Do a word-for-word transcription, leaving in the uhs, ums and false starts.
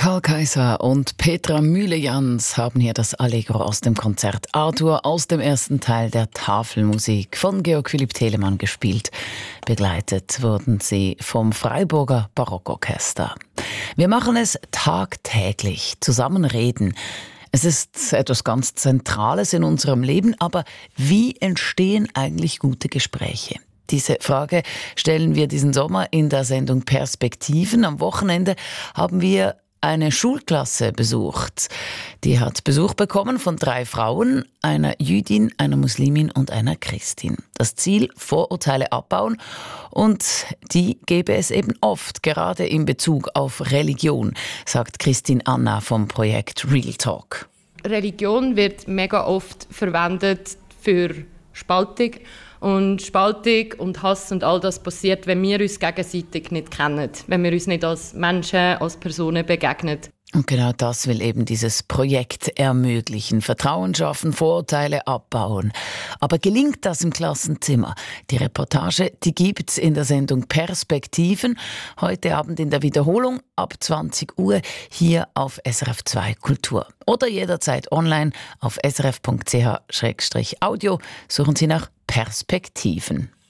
Karl Kaiser und Petra Mühle-Jans haben hier das Allegro aus dem Konzert Arthur aus dem ersten Teil der Tafelmusik von Georg Philipp Telemann gespielt. Begleitet wurden sie vom Freiburger Barockorchester. Wir machen es tagtäglich, zusammen reden. Es ist etwas ganz Zentrales in unserem Leben, aber wie entstehen eigentlich gute Gespräche? Diese Frage stellen wir diesen Sommer in der Sendung Perspektiven. Am Wochenende haben wir eine Schulklasse besucht. Die hat Besuch bekommen von drei Frauen, einer Jüdin, einer Muslimin und einer Christin. Das Ziel: Vorurteile abbauen, und die gäbe es eben oft, gerade in Bezug auf Religion, sagt Christine Anna vom Projekt Real Talk. Religion wird mega oft verwendet für Spaltung. Und Spaltung und Hass und all das passiert, wenn wir uns gegenseitig nicht kennen, wenn wir uns nicht als Menschen, als Personen begegnen. Und genau das will eben dieses Projekt ermöglichen. Vertrauen schaffen, Vorurteile abbauen. Aber gelingt das im Klassenzimmer? Die Reportage, die gibt's in der Sendung Perspektiven. Heute Abend in der Wiederholung ab zwanzig Uhr hier auf S R F zwei Kultur. Oder jederzeit online auf s r f punkt c h slash audio. Suchen Sie nach Perspektiven.